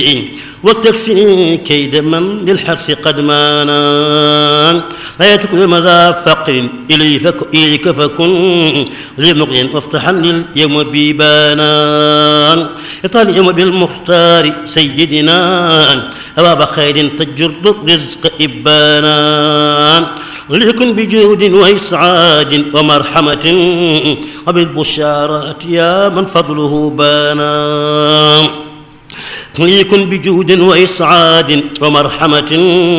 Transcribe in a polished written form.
وتكفي كيد من للحرص قد مانا لا يتكل مذا فقر إليك فكن لمقل وافتحا لليوم بيبانا يطال اليوم بالمختار سيدنا أباب خير تجر الرزق إبانا ليكن بجود وإسعاد ومرحمة وبالبشارات يا من فضله بانا ليكن بجود وإسعاد ومرحمة